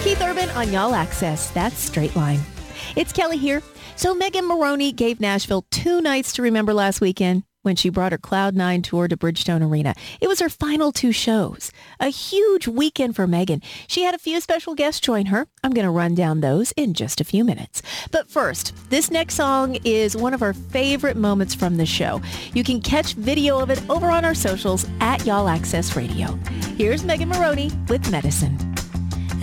Keith Urban on Y'all Access. That's Straight Line. It's Kelly here. So Megan Moroney gave Nashville 2 nights to remember last weekend when she brought her Cloud9 tour to Bridgestone Arena. It was her final 2 shows. A huge weekend for Megan. She had a few special guests join her. I'm going to run down those in just a few minutes. But first, this next song is one of our favorite moments from the show. You can catch video of it over on our socials at Y'all Access Radio. Here's Megan Moroney with Medicine.